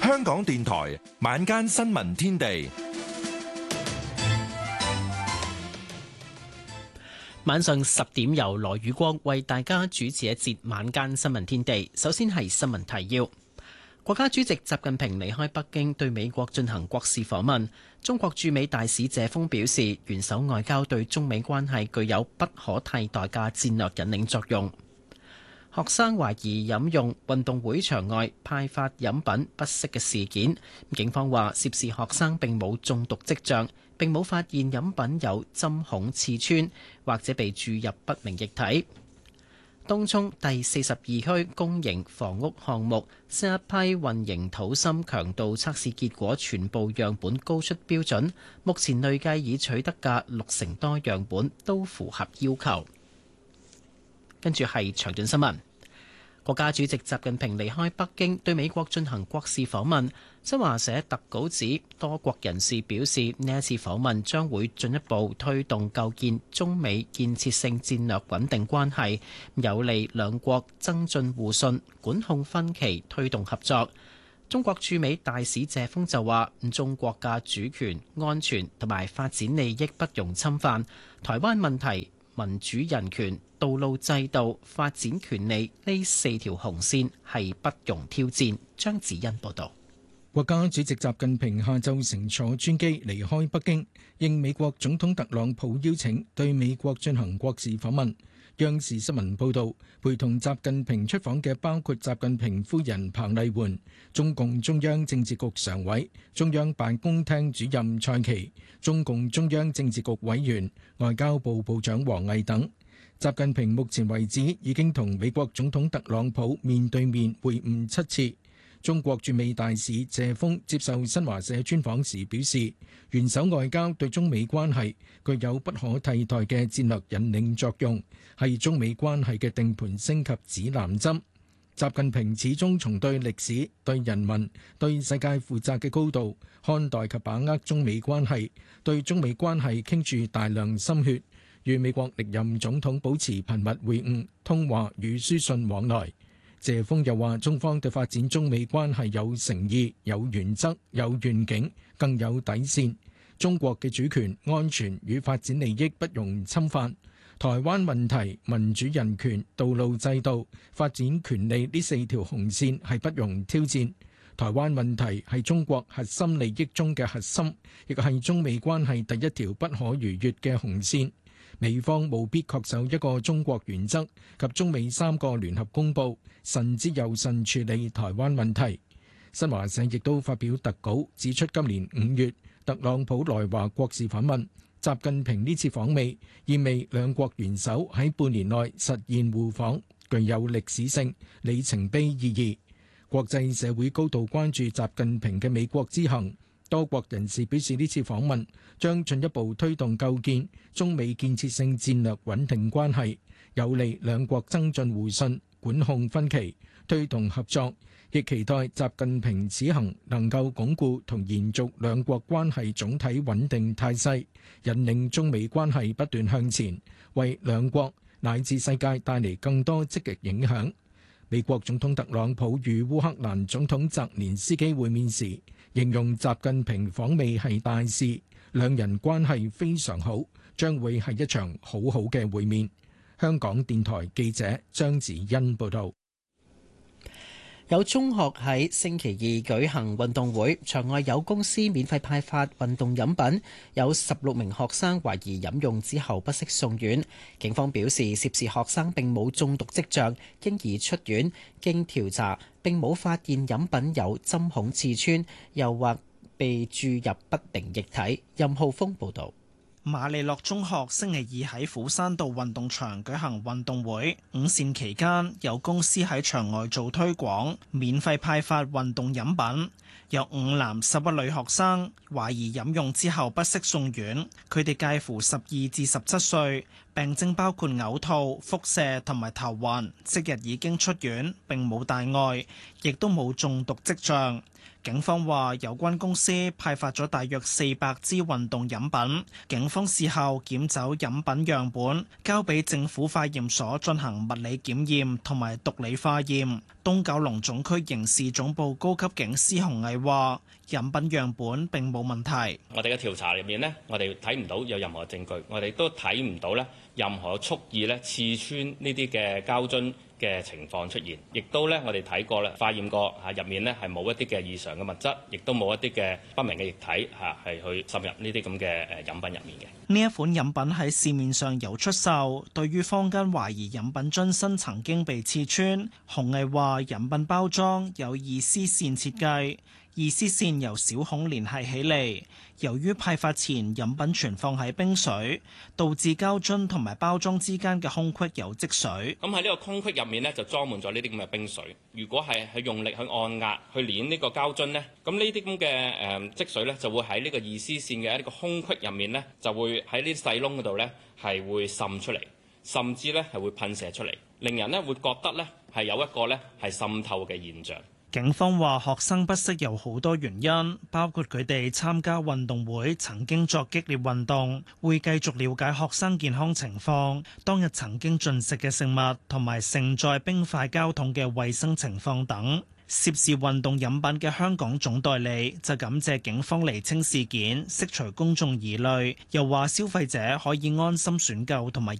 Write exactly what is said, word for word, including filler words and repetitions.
香港電台晚間新聞天地， 晚上十點由羅宇光為大家主持一節晚間新聞天地。首先係新聞提要。國家主席習近平離開北京，對美國進行國事訪問。中國駐美大使謝鋒表示，元首外交對中美關係具有不可替代嘅戰略引領作用。學生懷疑飲用運動會場外派發飲品不適嘅事件，警方話涉事學生並冇中毒跡象，並冇發現飲品有針孔刺穿或者被注入不明液體。東涌第四十二區公營房屋項目新一批混凝土芯強度測試結果全部樣本高出標準，目前累計已取得嘅六成多樣本都符合要求。跟住係詳盡新聞。國家主席習近平離開北京，對美國進行國事訪問。新華社特稿指，多國人士表示呢一次訪問將會進一步推動構建中美建設性戰略穩定關係，有利兩國增進互信、管控分歧、推動合作。中國駐美大使謝鋒就話：中國嘅主權、安全同埋發展利益不容侵犯，台灣問題、民主人權、道路制度、發展權利呢四條紅線係不容挑戰。張子欣報導。 國家主席習近平下晝乘坐專機離開北京，應美國總統特朗普邀請，對美國進行國事訪問。央視新聞報導，陪同習近平出訪嘅包括習近平夫人彭麗媛、中共中央政治局常委、中央辦公廳主任蔡奇、中共中央政治局委員、外交部部長王毅等。習近平目前為止已經同美國總統特朗普面對面會晤七次。中國駐美大使謝鋒接受新華社專訪時表示，元首外交對中美關係具有不可替代嘅戰略引領作用，係中美關係嘅定盤升級指南針。習近平始終從對歷史、對人民、對世界負責嘅高度看待及把握中美關係，對中美關係傾注大量心血，與美國歷任總統保持頻密會晤、通話與書信往來。謝鋒又話：中方對發展中美關係有誠意、有原則、有願景，更有底線。中國嘅主權、安全與發展利益不容侵犯。台灣問題、民主人權、道路制度、發展權利呢四條紅線係不容挑戰。台灣問題係中國核心利益中嘅核心，亦係中美關係第一條不可逾越嘅紅線。美方務必恪守一個中國原則及中美三個聯合公報，慎之又慎處理台灣問題。新華社亦都發表特稿指出，今年五月特朗普來華國事訪問，習近平呢次訪美意味兩國元首喺半年內實現互訪，具有歷史性里程碑意義。國際社會高度關注習近平嘅美國之行。多國人士表示，呢次訪問將進一步推動構建中美建設性戰略穩定關係，有利兩國增進互信、管控分歧、推動合作。亦期待習近平此行能夠鞏固同延續兩國關係總體穩定態勢，引領中美關係不斷向前，為兩國乃至世界帶嚟更多積極影響。美國總統特朗普與烏克蘭總統澤連斯基會面時，形容習近平訪美係大事，兩人關係非常好，將會係一場好好嘅會面。香港電台記者張子欣報道。 有中學喺星期二舉行運動會，場外有公司免費派發運動飲品，有十六名學生懷疑飲用之後不適送院。警方表示，涉事學生並冇中毒跡象，經已出院。經調查，並冇發現飲品有針孔刺穿，又或被注入不明液體。任浩峰報導。 馬利諾中學星期二喺斧山道運動場舉行運動會，午膳期間有公司喺場外做推廣，免費派發運動飲品。有五男十一女學生懷疑飲用之後不適送院，佢哋介乎十二至十七歲，病徵包括嘔吐、腹瀉同埋頭暈，即日已經出院，並冇大礙，亦都冇中毒跡象。 警方話有關公司派發咗大約四百支運動飲品，警方事後檢走飲品樣本，交俾政府化驗所進行物理檢驗同埋毒理化驗。東九龍總區刑事總部高級警司洪毅話：飲品樣本並冇問題。 我哋嘅調查入面呢，我哋睇唔到有任何證據，我哋都睇唔到咧任何蓄意咧刺穿呢啲嘅膠樽嘅情況出現，亦都咧我哋睇過咧，化驗過嚇入面咧係冇一啲嘅異常嘅物質，亦都冇一啲嘅不明嘅液體嚇係去滲入呢啲咁嘅誒飲品入面嘅。 呢一款飲品喺市面上有出售，對於坊間懷疑飲品樽身曾經被刺穿，洪毅話飲品包裝有二絲線設計，二絲線由小孔連繫起嚟。由於派發前飲品存放喺冰水，導致膠樽同埋包裝之間嘅空隙有積水。 咁喺呢個空隙入面呢，就裝滿咗呢啲咁嘅冰水。如果係去用力去按壓去捏呢個膠樽呢，咁呢啲咁嘅誒積水呢，就會喺呢個二絲線嘅一個空隙入面呢，就會喺呢啲細窿嗰度呢，係會滲出嚟，甚至呢係會噴射出嚟，令人呢會覺得呢係有一個呢係滲透嘅現象。 警方話學生不適有好多原因，包括佢哋參加運動會曾經作激烈運動，會繼續了解學生健康情況，當日曾經進食嘅食物同埋盛載冰塊膠桶嘅衛生情況等。涉事運動飲品嘅香港總代理就感謝警方釐清事件，釋除公眾疑慮，又話消費者可以安心選購同埋